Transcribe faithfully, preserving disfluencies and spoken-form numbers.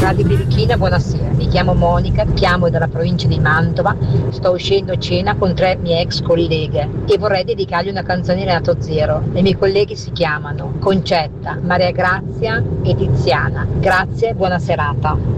Radio Birichina, buonasera. Mi chiamo Monica, chiamo dalla provincia di Mantova, sto uscendo a cena con tre mie ex colleghe e vorrei dedicargli una canzone di Renato Zero. Le mie colleghe si chiamano Concetta, Maria Grazia e Tiziana. Grazie, buona serata.